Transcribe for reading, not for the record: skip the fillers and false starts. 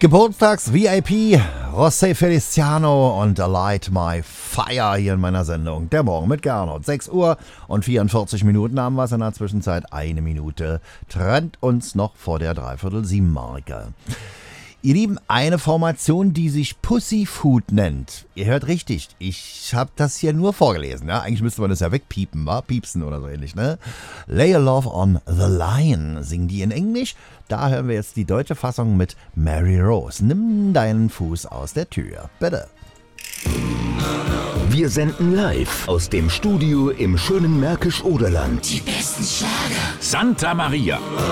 Geburtstags-VIP, José Feliciano und Light My Fire hier in meiner Sendung. Der Morgen mit Gernot. 6 Uhr und 44 Minuten haben wir es in der Zwischenzeit. 1 Minute trennt uns noch vor der 6:45-Marke. Ihr Lieben, eine Formation, die sich Pussyfoot nennt. Ihr hört richtig, ich habe das hier nur vorgelesen. Ja? Eigentlich müsste man das ja wegpiepen, piepsen oder so ähnlich. Ne? Lay a Love on the Line singen die in Englisch. Da hören wir jetzt die deutsche Fassung mit Mary Rose. Nimm deinen Fuß aus der Tür, bitte. Wir senden live aus dem Studio im schönen Märkisch-Oderland. Die besten Schlager. Santa Maria.